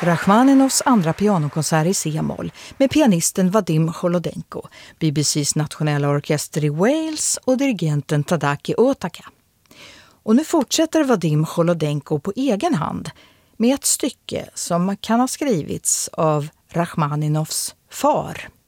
Rachmaninovs andra pianokonsert i C-moll med pianisten Vadim Cholodenko, BBCs nationella orkester i Wales och dirigenten Tadaki Otaka. Och nu fortsätter Vadim Cholodenko på egen hand med ett stycke som kan ha skrivits av Rachmaninovs far.